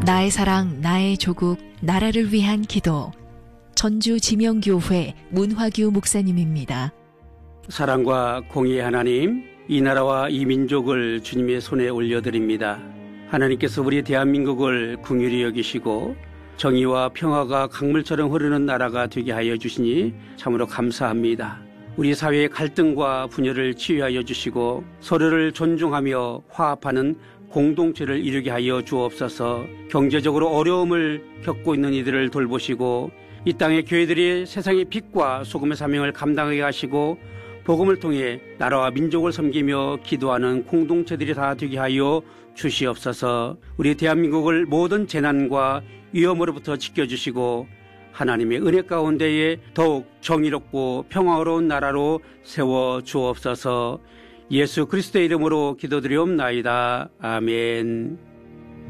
나의 사랑, 나의 조국, 나라를 위한 기도. 전주 지명교회 문화규 목사님입니다. 사랑과 공의의 하나님, 이 나라와 이 민족을 주님의 손에 올려드립니다. 하나님께서 우리 대한민국을 긍휼히 여기시고 정의와 평화가 강물처럼 흐르는 나라가 되게 하여 주시니 참으로 감사합니다. 우리 사회의 갈등과 분열을 치유하여 주시고 서로를 존중하며 화합하는 공동체를 이루게 하여 주옵소서. 경제적으로 어려움을 겪고 있는 이들을 돌보시고 이 땅의 교회들이 세상의 빛과 소금의 사명을 감당하게 하시고 복음을 통해 나라와 민족을 섬기며 기도하는 공동체들이 다 되게 하여 주시옵소서. 우리 대한민국을 모든 재난과 위험으로부터 지켜주시고 하나님의 은혜 가운데에 더욱 정의롭고 평화로운 나라로 세워 주옵소서. 예수 그리스도의 이름으로 기도드리옵나이다. 아멘.